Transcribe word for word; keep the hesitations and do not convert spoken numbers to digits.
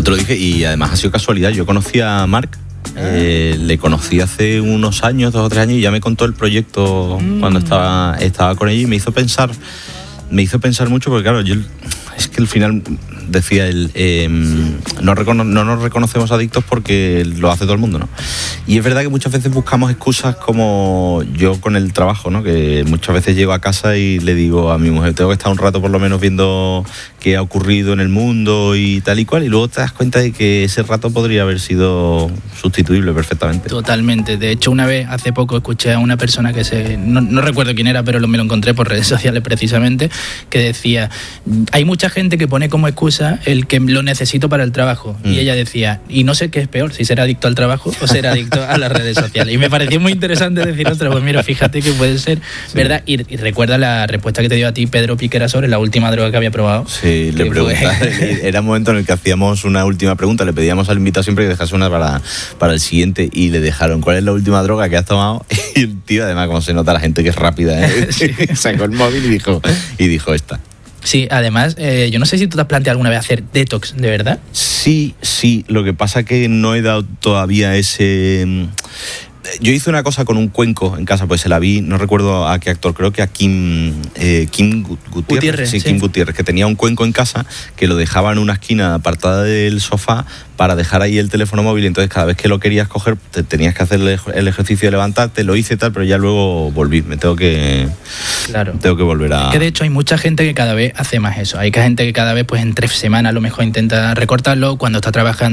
te lo dije, y además ha sido casualidad. Yo conocí a Marc, eh, le conocí hace unos años, dos o tres años, y ya me contó el proyecto mm. cuando estaba, estaba con ella, y me hizo pensar, me hizo pensar mucho, porque claro, yo es que al final decía él, eh, no, recono- no nos reconocemos adictos porque lo hace todo el mundo, ¿no? Y es verdad que muchas veces buscamos excusas, como yo con el trabajo, ¿no? Que muchas veces llego a casa y le digo a mi mujer, tengo que estar un rato por lo menos viendo qué ha ocurrido en el mundo y tal y cual, y luego te das cuenta de que ese rato podría haber sido sustituible perfectamente. Totalmente. De hecho, una vez, hace poco, escuché a una persona que se... No, no recuerdo quién era, pero me lo encontré por redes sociales precisamente, que decía, hay mucha gente que pone como excusa el que lo necesito para el trabajo. Mm. Y ella decía, y no sé qué es peor, si ser adicto al trabajo o ser adicto a las redes sociales. Y me pareció muy interesante decir, ostras, pues mira, fíjate que puede ser, sí. ¿verdad? Y, y recuerda la respuesta que te dio a ti Pedro Piquera sobre la última droga que había probado. Sí, le preguntaba, fue... era un momento en el que hacíamos una última pregunta, le pedíamos al invitado siempre que dejase una para, para el siguiente, y le dejaron, ¿cuál es la última droga que has tomado? Y el tío, además, como se nota la gente que es rápida, ¿eh? Sí. Sacó el móvil y dijo, y dijo esta. Sí, además, eh, yo no sé si tú te has planteado alguna vez hacer detox, ¿de verdad? Sí, sí, lo que pasa es que no he dado todavía ese... Yo hice una cosa con un cuenco en casa, pues se la vi, no recuerdo a qué actor, creo que a Kim, eh, Kim Gutiérrez, Gutiérrez sí, sí. Kim Gutiérrez, que tenía un cuenco en casa que lo dejaba en una esquina apartada del sofá para dejar ahí el teléfono móvil. Entonces cada vez que lo querías coger te tenías que hacer el ejercicio de levantarte, lo hice tal, pero ya luego volví, me tengo que claro. tengo que volver a... Que de hecho hay mucha gente que cada vez hace más eso, hay gente que cada vez pues en tres semanas a lo mejor intenta recortarlo, cuando está trabajando